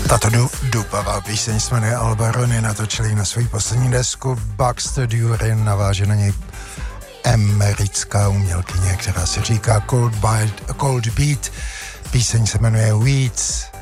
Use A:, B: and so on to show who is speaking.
A: Tato dupavá píseň se jmenuje Albarony, natočili na svou poslední desku Baxter Durin, naváže na něj americká umělkyně, která se říká Cold Beat. Píseň se jmenuje Weeds.